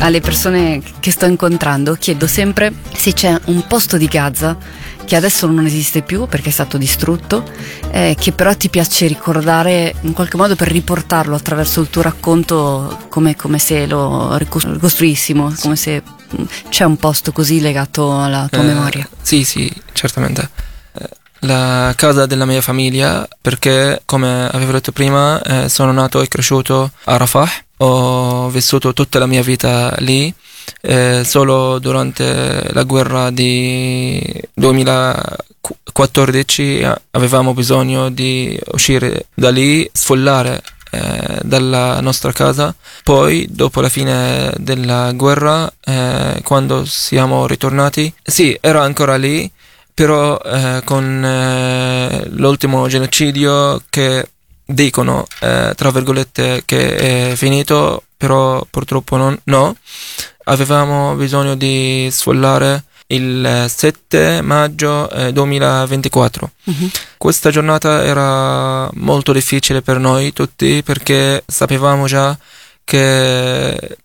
alle persone che sto incontrando chiedo sempre se c'è un posto di Gaza che adesso non esiste più perché è stato distrutto, che però ti piace ricordare in qualche modo per riportarlo attraverso il tuo racconto come se lo ricostruissimo, come se c'è un posto così legato alla tua memoria. Sì, certamente. La casa della mia famiglia, perché come avevo detto prima sono nato e cresciuto a Rafah, ho vissuto tutta la mia vita lì, solo durante la guerra di 2014 avevamo bisogno di uscire da lì, sfollare dalla nostra casa. Poi dopo la fine della guerra, quando siamo ritornati, sì, ero ancora lì, però con l'ultimo genocidio che dicono tra virgolette che è finito, però purtroppo no, avevamo bisogno di sfollare il 7 maggio 2024. Questa giornata era molto difficile per noi tutti, perché sapevamo già che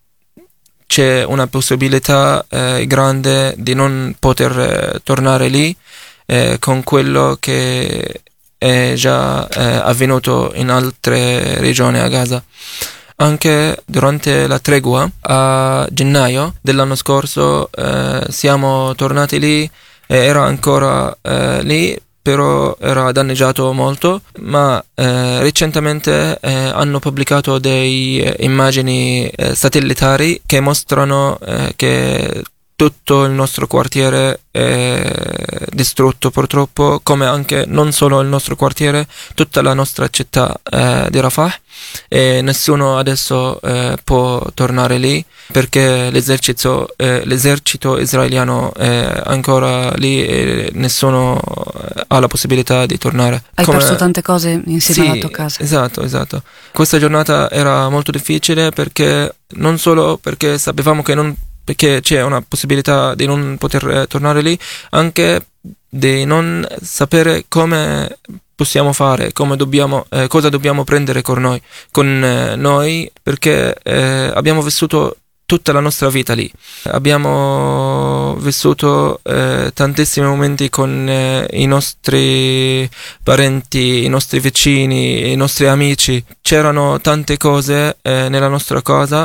c'è una possibilità grande di non poter tornare lì con quello che è già avvenuto in altre regioni a Gaza. Anche durante la tregua a gennaio dell'anno scorso siamo tornati lì, era ancora lì, però era danneggiato molto, ma recentemente hanno pubblicato delle immagini satellitari che mostrano che tutto il nostro quartiere è distrutto purtroppo, come anche non solo il nostro quartiere, tutta la nostra città di Rafah, e nessuno adesso può tornare lì perché l'esercito israeliano è ancora lì e nessuno ha la possibilità di tornare. Hai perso tante cose insieme alla tua casa. Esatto. Questa giornata era molto difficile, perché non solo perché sapevamo perché c'è una possibilità di non poter tornare lì, anche di non sapere come possiamo fare, cosa dobbiamo prendere con noi, perché abbiamo vissuto tutta la nostra vita lì. Abbiamo vissuto tantissimi momenti con i nostri parenti, i nostri vicini, i nostri amici. C'erano tante cose nella nostra casa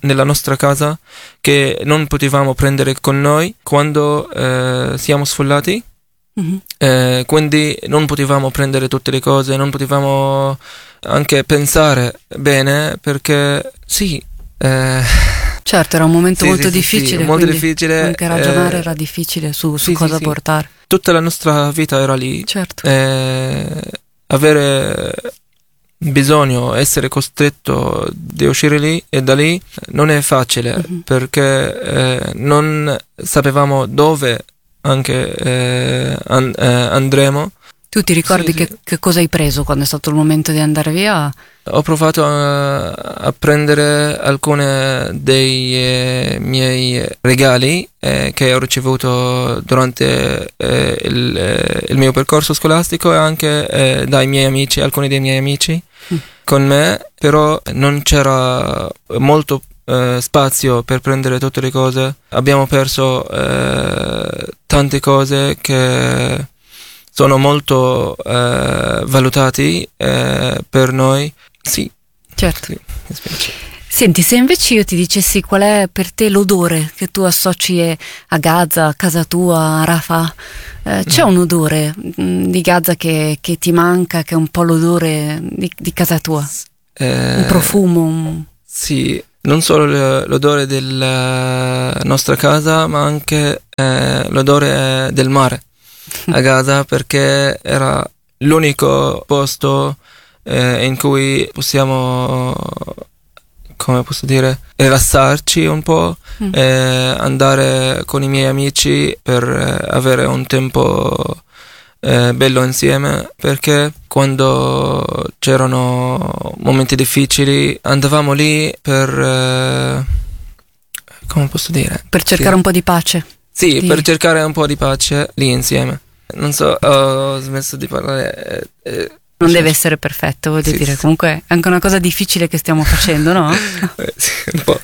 che non potevamo prendere con noi quando siamo sfollati. Quindi non potevamo prendere tutte le cose, non potevamo anche pensare bene, perché certo, era un momento molto difficile, molto difficile, anche ragionare era difficile su cosa portare. Tutta la nostra vita era lì. Certo. Avere bisogno, essere costretto di uscire lì e da lì non è facile, perché non sapevamo dove anche andremo. Tu ti ricordi che cosa hai preso quando è stato il momento di andare via? Ho provato a prendere alcune dei miei regali che ho ricevuto durante il mio percorso scolastico, e anche dai miei amici, alcuni dei miei amici con me, però non c'era molto spazio per prendere tutte le cose. Abbiamo perso tante cose che sono molto valutati per noi. Sì. Certo. Sì, mi spiace. Senti, se invece io ti dicessi qual è per te l'odore che tu associ a Gaza, a casa tua, a Rafah, c'è un odore di Gaza che ti manca, che è un po' l'odore di casa tua? Un profumo? Sì, non solo l'odore della nostra casa, ma anche l'odore del mare a Gaza, perché era l'unico posto in cui possiamo, come posso dire, rilassarci un po', andare con i miei amici per avere un tempo bello insieme, perché quando c'erano momenti difficili andavamo lì per come posso dire? Per cercare un po' di pace. Sì, per cercare un po' di pace lì insieme. Non so, ho smesso di parlare. Non deve essere perfetto, voglio dire. Comunque è anche una cosa difficile che stiamo facendo, no? Sì, un po'.